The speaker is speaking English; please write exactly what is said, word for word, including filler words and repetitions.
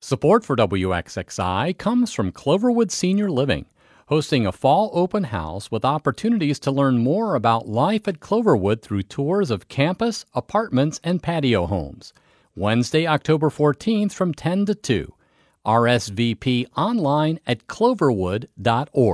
Support for W X X I comes from Cloverwood Senior Living, hosting a fall open house with opportunities to learn more about life at Cloverwood through tours of campus, apartments, and patio homes. Wednesday, October fourteenth from ten to two. R S V P online at cloverwood dot org.